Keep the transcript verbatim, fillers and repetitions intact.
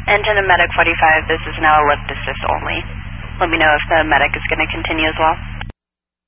Engine and Medic forty-five, this is now a lift assist only. Let me know if the medic is going to continue as well.